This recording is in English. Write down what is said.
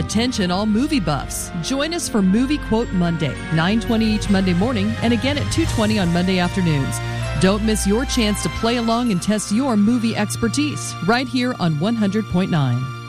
Attention all movie buffs. Join us for Movie Quote Monday, 9:20 each Monday morning and again at 2:20 on Monday afternoons. Don't miss your chance to play along and test your movie expertise right here on 100.9.